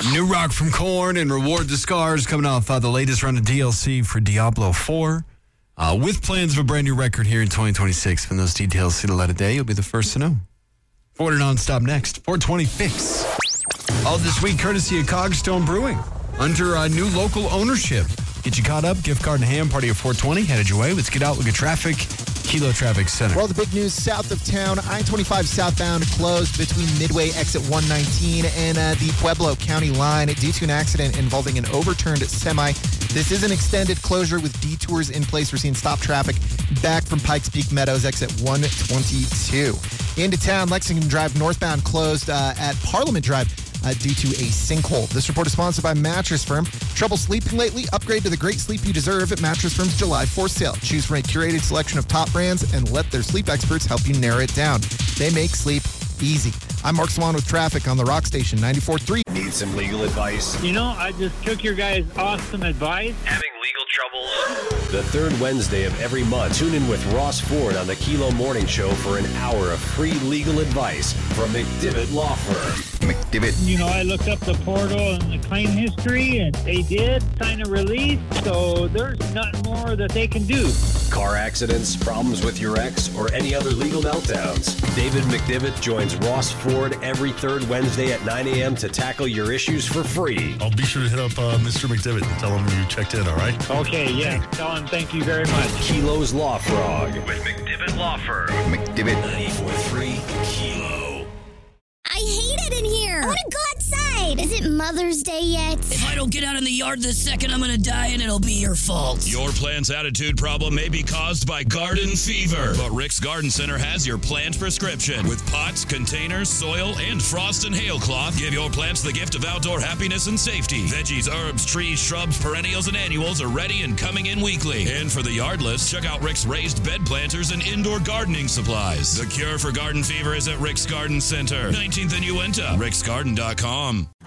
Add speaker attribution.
Speaker 1: New rock from Korn and Reward the Scars coming off the latest run of DLC for Diablo 4. With plans of a brand new record here in 2026. When those details see the light of day, you'll be the first to know. Forward and nonstop next. 420 Fix. All this week, courtesy of Cogstone Brewing. Under new local ownership. Get you caught up. Gift card in hand. Party of 420. Headed your way. Let's get out. Look at traffic. Kilo Traffic Center.
Speaker 2: Well, the big news south of town, I-25 southbound closed between Midway exit 119 and the Pueblo County line due to an accident involving an overturned semi. This is an extended closure with detours in place. We're seeing stop traffic back from Pikes Peak Meadows exit 122. Into town, Lexington Drive northbound closed at Parliament Drive due to a sinkhole. This report is sponsored by Mattress Firm. Trouble sleeping lately? Upgrade to the great sleep you deserve at Mattress Firm's July 4th sale. Choose from a curated selection of top brands and let their sleep experts help you narrow it down. They make sleep easy. I'm Mark Swan with traffic on the Rock Station 94.3.
Speaker 3: Need some legal advice?
Speaker 4: You know, I just took your guys' awesome advice.
Speaker 3: Having legal troubles? The third Wednesday of every month, tune in with Ross Ford on the Kilo Morning Show for an hour of free legal advice from McDivitt Law Firm.
Speaker 2: McDivitt.
Speaker 4: You know, I looked up the portal and the claim history, and they did sign a release, so there's nothing more that they can do.
Speaker 3: Car accidents, problems with your ex, or any other legal meltdowns. David McDivitt joins Ross Ford every third Wednesday at 9 a.m. to tackle your issues for free.
Speaker 5: I'll be sure to hit up Mr. McDivitt and tell him you checked in, all right?
Speaker 4: Okay, yeah. Tell him thank you very much.
Speaker 3: Kilo's Law Frog with McDivitt Law Firm.
Speaker 2: McDivitt.
Speaker 3: 94.3 Kilo.
Speaker 6: I hate it in here. I want to go outside. Is it Mother's Day yet?
Speaker 7: If I don't get out in the yard this second, I'm going to die and it'll be your fault.
Speaker 8: Your plant's attitude problem may be caused by garden fever, but Rick's Garden Center has your plant prescription. With pots, containers, soil, and frost and hail cloth, give your plants the gift of outdoor happiness and safety. Veggies, herbs, trees, shrubs, perennials, and annuals are ready and coming in weekly. And for the yardless, check out Rick's raised bed planters and indoor gardening supplies. The cure for garden fever is at Rick's Garden Center, 19th and Uinta, ricksgarden.com.